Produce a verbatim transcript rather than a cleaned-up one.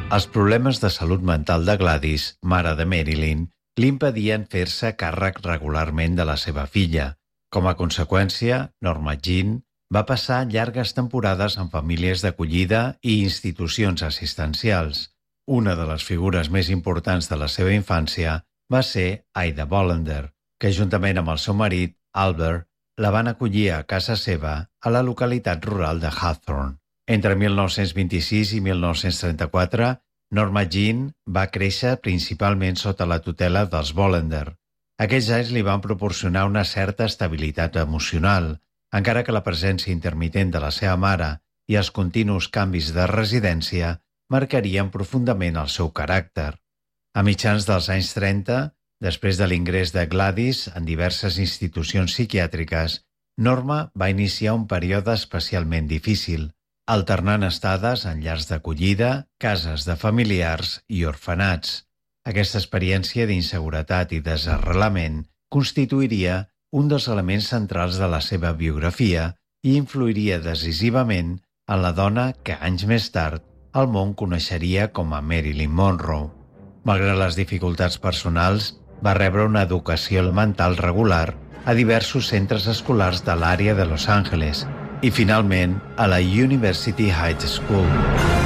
Els problemes de salut mental de Gladys, mare de Marilyn, li impedien fer-se càrrec regularment de la seva filla. Com a conseqüència, Norma Jean va passar llargues temporades en famílies d'acollida i institucions assistencials. Una de les figures més importants de la seva infància va ser Ida Bollender, que juntament amb el seu marit, Albert, la van acollir a casa seva a la localitat rural de Hawthorne. Entre mil nou-cents vint-i-sis i mil nou-cents trenta-quatre, Norma Jean va créixer principalment sota la tutela dels Bollender. Aquells anys li van proporcionar una certa estabilitat emocional, encara que la presència intermitent de la seva mare i els continus canvis de residència marcarien profundament el seu caràcter. A mitjans dels anys trenta, després de l'ingrés de Gladys en diverses institucions psiquiàtriques, Norma va iniciar un període especialment difícil, alternant estades en llars d'acollida, cases de familiars i orfenats. Aquesta experiència d'inseguretat i desarrelament constituiria un dels elements centrals de la seva biografia i influiria decisivament en la dona que anys més tard el món coneixeria com a Marilyn Monroe. Malgrat les dificultats personals, va rebre una educació elemental regular a diversos centres escolars de l'àrea de Los Angeles i, finalment, a la University High School.